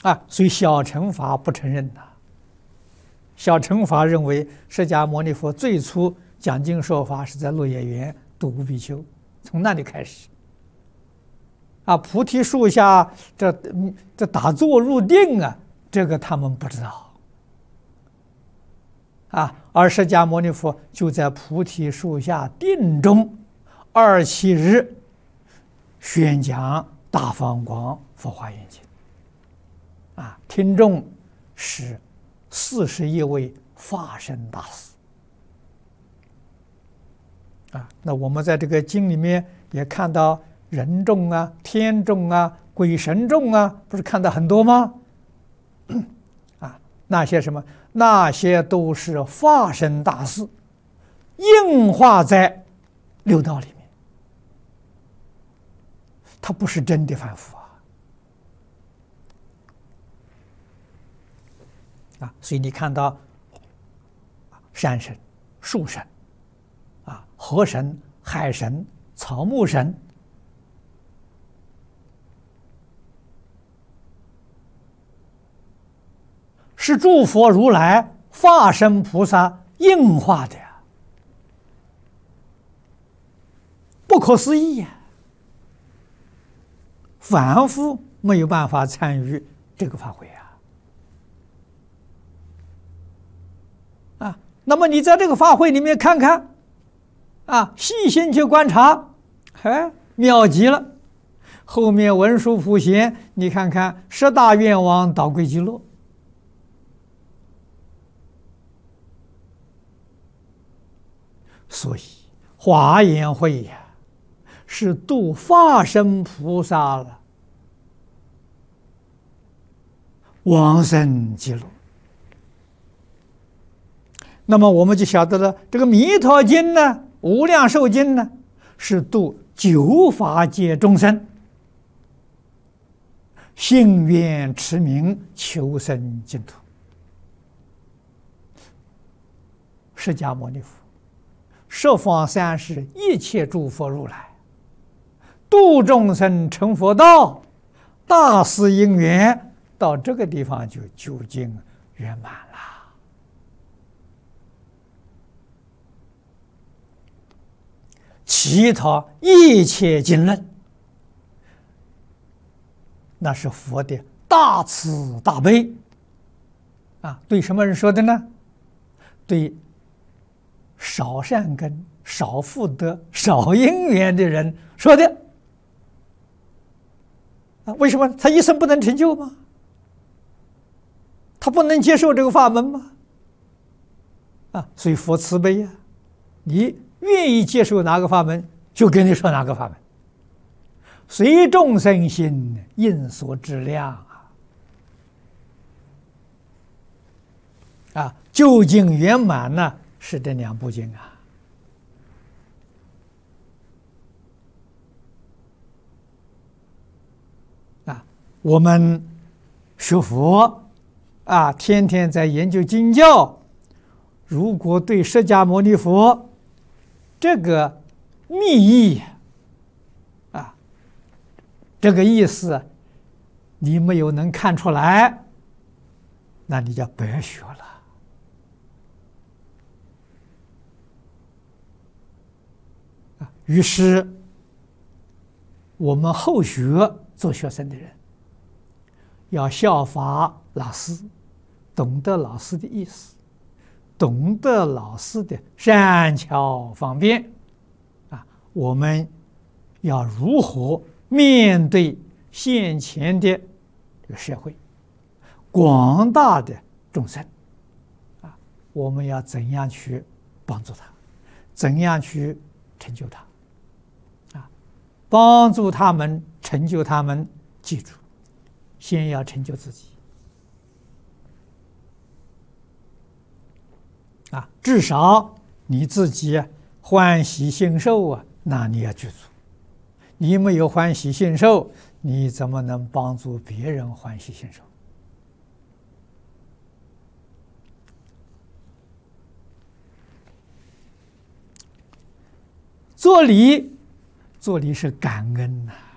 所以小乘法不承认呐。小乘法认为释迦牟尼佛最初讲经说法是在鹿野园度无比丘，从那里开始。菩提树下这打坐入定这个他们不知道。而释迦牟尼佛就在菩提树下定中27日宣讲大放光佛华严经。听众是41位法身大士。那我们在这个经里面也看到人众天众鬼神众不是看到很多吗？那些什么？那些都是法身大士应化在六道里面，他不是真的凡夫所以你看到山神、树神河神、海神、草木神，是诸佛如来法身菩萨应化的不可思议凡夫没有办法参与这个法会那么你在这个法会里面看看细心去观察，妙极了。后面文殊普贤，你看看10大愿王导归极乐。所以华严会是度法身菩萨了，往生极乐。那么我们就晓得了，这个弥陀经呢，无量寿经呢，是度9法界众生，信愿持名求生净土。释迦牟尼佛十方三世一切诸佛如来，度众生成佛道，大事因缘到这个地方就究竟圆满了。其他一切经论，那是佛的大慈大悲对什么人说的呢？对少善根、少福德、少因缘的人说的为什么他一生不能成就吗？他不能接受这个法门吗？所以佛慈悲你愿意接受哪个法门，就跟你说哪个法门，随众生心，应所知量究竟圆满呢，是这2部经我们学佛天天在研究经教，如果对释迦牟尼佛这个密意这个意思你没有能看出来，那你就白学了。于是我们后学做学生的人要效法老师，懂得老师的意思，懂得老师的善巧方便我们要如何面对现前的这个社会，广大的众生我们要怎样去帮助他，怎样去成就他帮助他们，成就他们。记住，先要成就自己至少你自己欢喜信受那你要具足。你没有欢喜信受，你怎么能帮助别人欢喜信受？做礼是感恩